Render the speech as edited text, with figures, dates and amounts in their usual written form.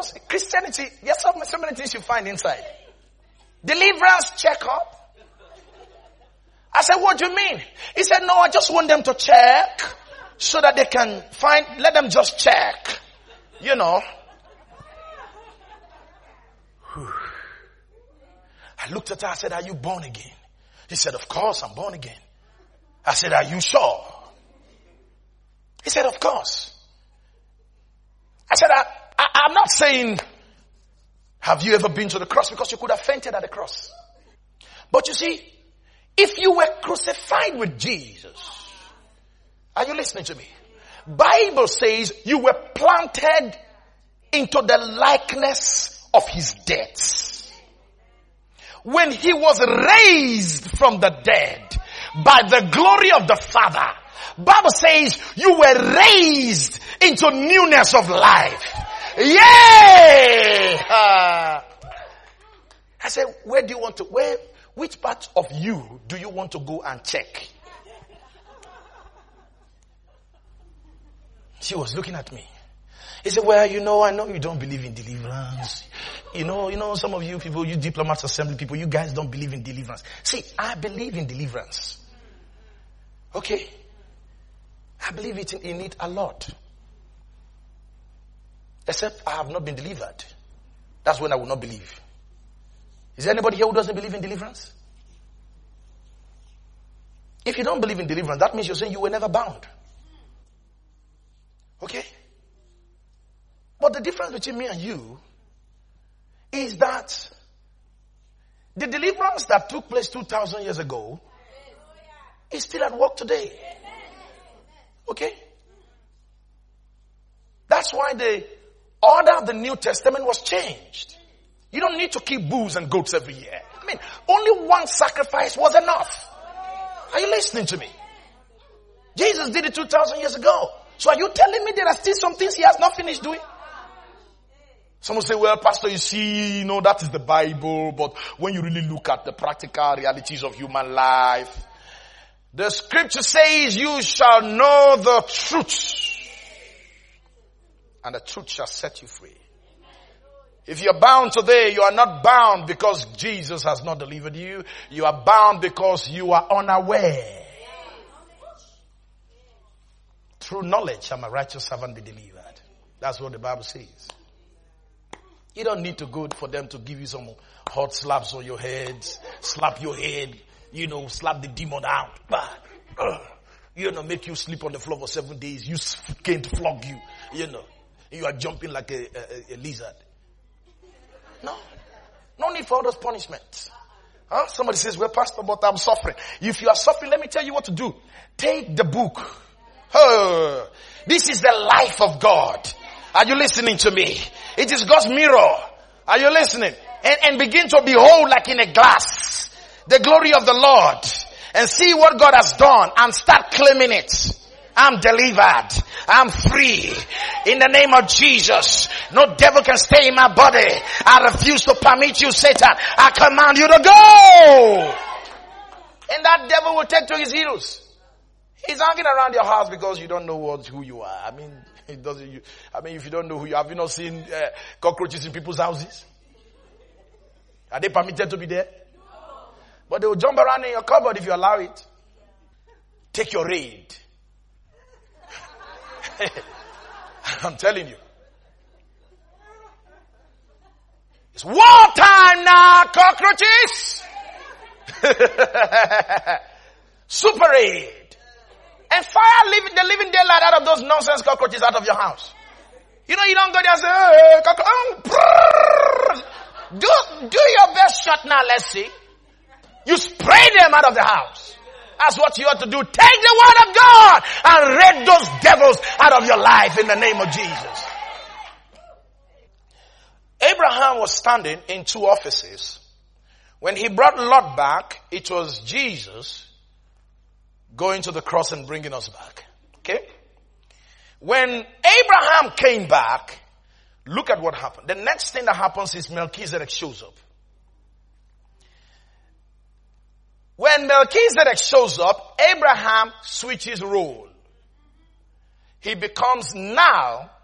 course, Christianity, there's so many things you find inside. Deliverance checkup. I said, what do you mean? He said, no, I just want them to check so that they can let them just check. You know. Whew. I looked at her, I said, are you born again? He said, of course, I'm born again. I said, are you sure? He said, of course. I said, I'm not saying, have you ever been to the cross? Because you could have fainted at the cross. But you see, if you were crucified with Jesus, are you listening to me? Bible says you were planted into the likeness of his death. When he was raised from the dead by the glory of the Father, Bible says you were raised into newness of life. Yay! I said, which part of you do you want to go and check? She was looking at me. He said, well, I know you don't believe in deliverance. You know, some of you people, you diplomats, assembly people, you guys don't believe in deliverance. See, I believe in deliverance. Okay? I believe in it a lot. Except I have not been delivered. That's when I will not believe. Is there anybody here who doesn't believe in deliverance? If you don't believe in deliverance, that means you're saying you were never bound. Okay? But the difference between me and you is that the deliverance that took place 2,000 years ago is still at work today. Okay? That's why the order of the New Testament was changed. You don't need to keep bulls and goats every year. I mean, only one sacrifice was enough. Are you listening to me? Jesus did it 2,000 years ago. So are you telling me there are still some things he has not finished doing? Someone say, well, Pastor, you see, that is the Bible. But when you really look at the practical realities of human life, the scripture says you shall know the truth. And the truth shall set you free. If you're bound today, you are not bound because Jesus has not delivered you. You are bound because you are unaware. Through knowledge shall my righteous servant be delivered. That's what the Bible says. You don't need to go for them to give you some hot slaps on your head, slap your head, slap the demon out. Make you sleep on the floor for 7 days. You can't flog you, You are jumping like a lizard. No need for all those punishments. Somebody says, well, Pastor, but I'm suffering. If you are suffering, let me tell you what to do. Take the book. This is the life of God. Are you listening to me? It is God's mirror. Are you listening? And begin to behold like in a glass the glory of the Lord and see what God has done and start claiming it. I'm delivered. I'm free. In the name of Jesus. No devil can stay in my body. I refuse to permit you, Satan. I command you to go. And that devil will take to his heels. He's hanging around your house because you don't know who you are. I mean, if you don't know who you are, have you not seen cockroaches in people's houses? Are they permitted to be there? But they will jump around in your cupboard if you allow it. Take your raid. I'm telling you. It's war time now, cockroaches. Super raid. And fire the living daylight out of those nonsense cockroaches out of your house. You don't go there and say, hey, do your best shot now, let's see. You spray them out of the house. That's what you ought to do. Take the word of God and rid those devils out of your life in the name of Jesus. Abraham was standing in two offices. When he brought Lot back, it was Jesus going to the cross and bringing us back. Okay? When Abraham came back, look at what happened. The next thing that happens is Melchizedek shows up. When Melchizedek shows up, Abraham switches role. He becomes now